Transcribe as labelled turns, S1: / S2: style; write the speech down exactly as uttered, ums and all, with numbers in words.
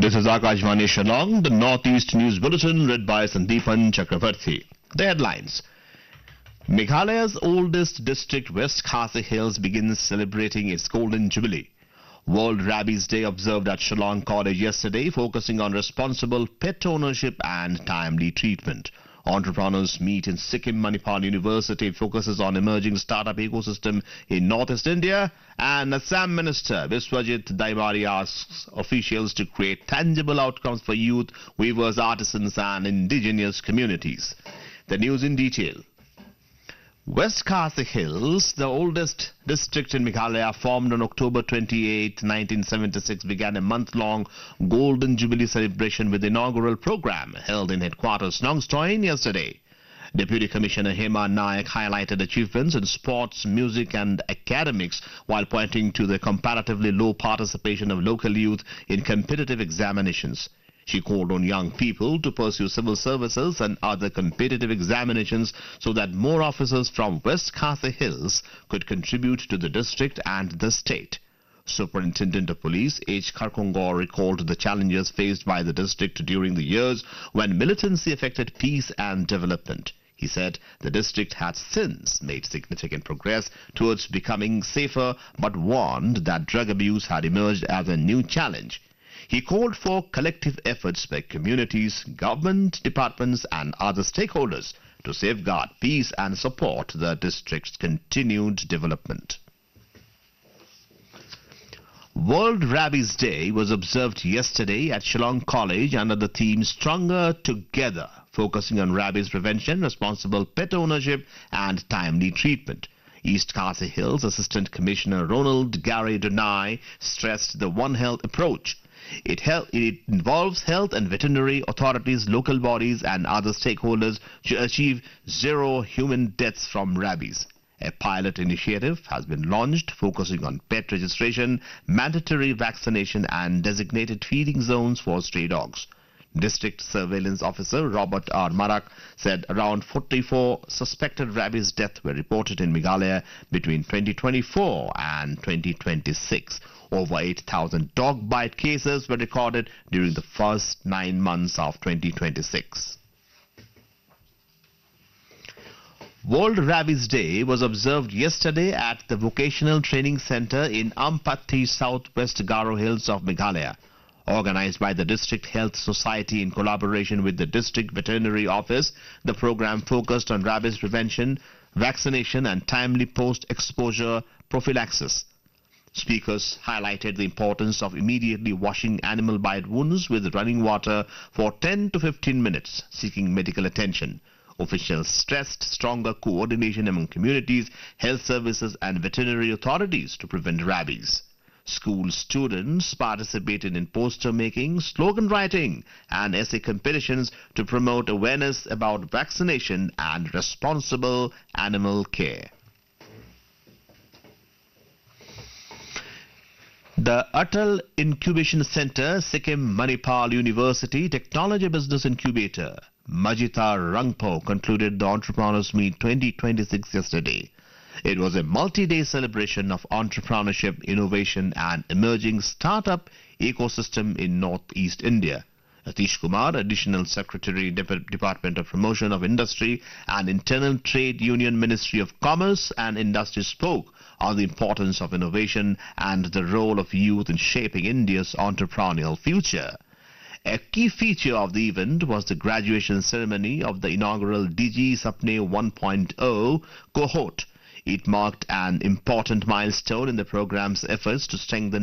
S1: This is Akashvani Shillong, the Northeast News Bulletin read by Sandeepan Chakravarthi. The headlines. Meghalaya's oldest district, West Khasi Hills, begins celebrating its Golden Jubilee. World Rabies Day observed at Shillong College yesterday, focusing on responsible pet ownership and timely treatment. Entrepreneurs meet in Sikkim Manipal University. It focuses on emerging startup ecosystem in Northeast India. And Assam Minister Biswajit Daimari asks officials to create tangible outcomes for youth, weavers, artisans and indigenous communities. The news in detail. West Khasi Hills, the oldest district in Meghalaya, formed on October twenty-eighth, nineteen seventy-six, began a month-long Golden Jubilee celebration with the inaugural program held in headquarters Nongstoin yesterday. Deputy Commissioner Hema Nayak highlighted achievements in sports, music and academics while pointing to the comparatively low participation of local youth in competitive examinations. She called on young people to pursue civil services and other competitive examinations so that more officers from West Khasi Hills could contribute to the district and the state. Superintendent of Police H. Kharkongor recalled the challenges faced by the district during the years when militancy affected peace and development. He said the district has since made significant progress towards becoming safer, but warned that drug abuse had emerged as a new challenge. He called for collective efforts by communities, government departments and other stakeholders to safeguard peace and support the district's continued development. World Rabies Day was observed yesterday at Shillong College under the theme Stronger Together, focusing on rabies prevention, responsible pet ownership and timely treatment. East Khasi Hills Assistant Commissioner Ronald Gary Donai stressed the One Health approach. It, hel- it involves health and veterinary authorities, local bodies and other stakeholders to achieve zero human deaths from rabies. A pilot initiative has been launched focusing on pet registration, mandatory vaccination and designated feeding zones for stray dogs. District Surveillance Officer Robert R. Marak said around forty-four suspected rabies deaths were reported in Meghalaya between twenty twenty-four and twenty twenty-six. Over eight thousand dog bite cases were recorded during the first nine months of twenty twenty-six. World Rabies Day was observed yesterday at the Vocational Training Center in Ampatti, southwest Garo Hills of Meghalaya. Organized by the District Health Society in collaboration with the District Veterinary Office, the program focused on rabies prevention, vaccination and timely post-exposure prophylaxis. Speakers highlighted the importance of immediately washing animal bite wounds with running water for ten to fifteen minutes, seeking medical attention. Officials stressed stronger coordination among communities, health services and veterinary authorities to prevent rabies. School students participated in poster making, slogan writing and essay competitions to promote awareness about vaccination and responsible animal care. The Atal Incubation Center, Sikkim Manipal University Technology Business Incubator, Majita Rangpo, concluded the Entrepreneurs Meet twenty twenty-six yesterday. It was a multi-day celebration of entrepreneurship, innovation and emerging startup ecosystem in Northeast India. Atish Kumar, Additional Secretary, Dep- Department of Promotion of Industry and Internal Trade Union, Ministry of Commerce and Industry, spoke on the importance of innovation and the role of youth in shaping India's entrepreneurial future. A key feature of the event was the graduation ceremony of the inaugural D G Sapne one point oh cohort. It marked an important milestone in the program's efforts to strengthen